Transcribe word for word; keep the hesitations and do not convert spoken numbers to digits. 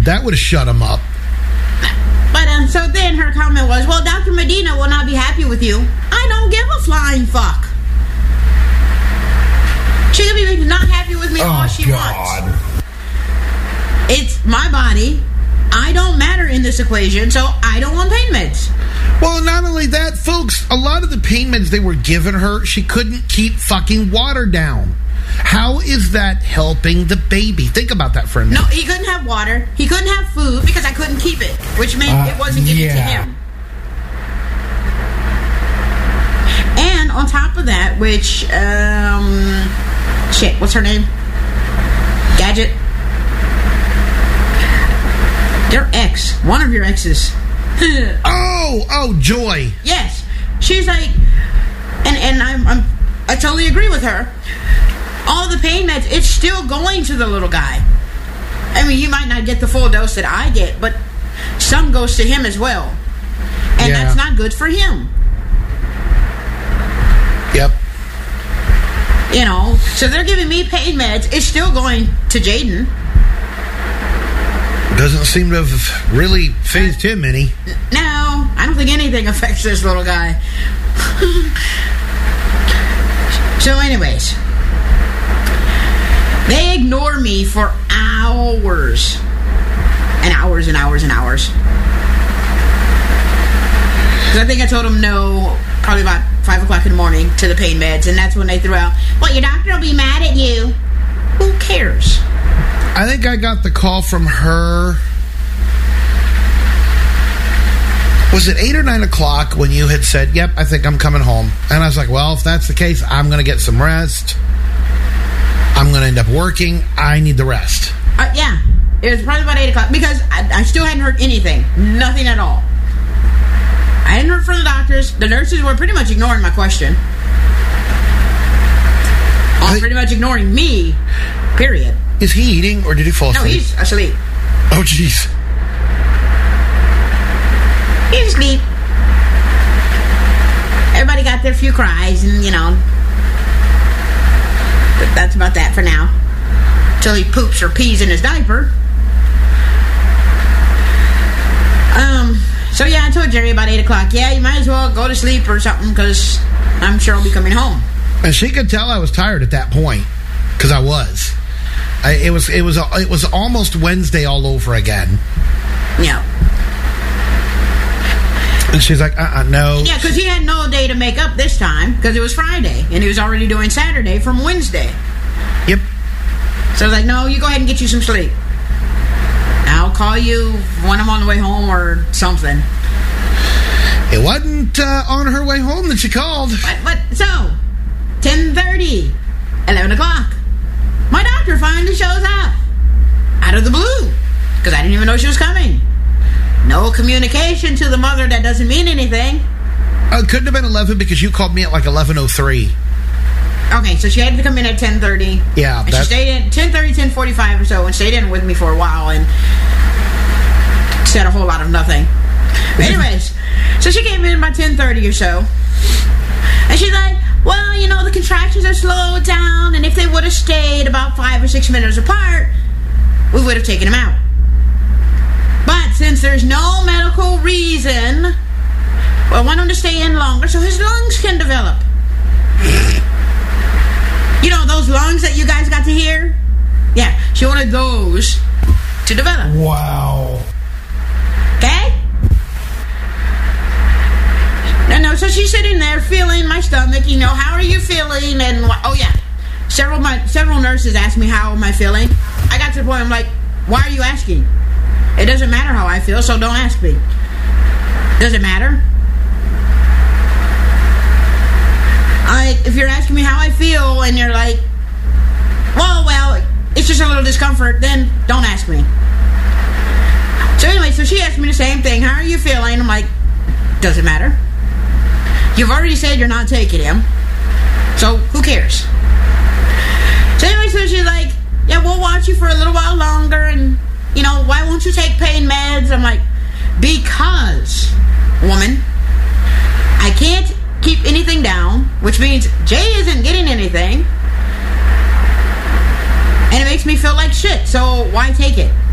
That would have shut him up. But um, so then her comment was, well, Doctor Medina will not be happy with you. I don't give a flying fuck. She can be not happy with me oh, all she God. wants. It's my body. I don't matter in this equation, so I don't want pain meds. Well, not only that, folks, a lot of the pain meds they were giving her, she couldn't keep fucking water down. How is that helping the baby? Think about that for a minute. No, he couldn't have water. He couldn't have food because I couldn't keep it, which meant uh, it wasn't given yeah. to him. And on top of that, which, um, shit, what's her name? Gadget? Your ex. One of your exes. oh, oh, Joy. Yes. She's like, and, and I'm, I'm, I totally agree with her. All the pain meds, it's still going to the little guy. I mean, you might not get the full dose that I get, but some goes to him as well. And yeah. that's not good for him. Yep. You know, so they're giving me pain meds. It's still going to Jaden. Doesn't seem to have really phased him any. No, I don't think anything affects this little guy. So anyways, they ignore me for hours. And hours and hours and hours. Because I think I told them no probably about five o'clock in the morning to the pain meds. And that's when they threw out, well, your doctor will be mad at you. Who cares? I think I got the call from her. Was it eight or nine o'clock when you had said, yep, I think I'm coming home? And I was like, well, if that's the case, I'm going to get some rest. I'm going to end up working. I need the rest. Uh, yeah. It was probably about eight o'clock because I, I still hadn't heard anything. Nothing at all. I hadn't heard from the doctors. The nurses were pretty much ignoring my question. Oh, pretty much ignoring me. Period. Is he eating or did he fall asleep? No, he's asleep. Oh, jeez. He's asleep. Everybody got their few cries, and, you know, but that's about that for now. Till he poops or pees in his diaper. Um, so, yeah, I told Jerry about eight o'clock, yeah, you might as well go to sleep or something, because I'm sure I'll be coming home. And she could tell I was tired at that point, because I was. I, it was it was it was almost Wednesday all over again. Yeah. And she's like, uh-uh, no. Yeah, because he had no day to make up this time, because it was Friday, and he was already doing Saturday from Wednesday. Yep. So I was like, no, you go ahead and get you some sleep. I'll call you when I'm on the way home or something. It wasn't uh, on her way home that she called. But, but so, ten thirty, eleven o'clock. My doctor finally shows up. Out of the blue. Because I didn't even know she was coming. No communication to the mother that doesn't mean anything. Uh, it couldn't have been eleven because you called me at like eleven oh three. Okay, so she had to come in at ten thirty. Yeah. And she stayed in ten thirty, ten forty-five or so, and stayed in with me for a while and said a whole lot of nothing. Anyways, so she came in about ten thirty or so. And she's like, well, you know, the contractions are slowed down, and if they would have stayed about five or six minutes apart, we would have taken them out. But since there's no medical reason, well, I want him to stay in longer so his lungs can develop. You know, those lungs that you guys got to hear? Yeah, she wanted those to develop. Wow. Okay? No, no, so she's sitting there feeling my stomach, you know, how are you feeling? And, oh, yeah, several my several nurses asked me how am I feeling. I got to the point, I'm like, why are you asking? It doesn't matter how I feel, so don't ask me. Does it matter? I, if you're asking me how I feel and you're like, well, well, it's just a little discomfort, then don't ask me. So anyway, so she asked me the same thing. How are you feeling? I'm like, does it matter? You've already said you're not taking him, so who cares? So anyway, so she's like, yeah, we'll watch you for a little while longer, and, you know, why won't you take pain meds? I'm like, because, woman, I can't keep anything down, which means Jay isn't getting anything, and it makes me feel like shit, so why take it?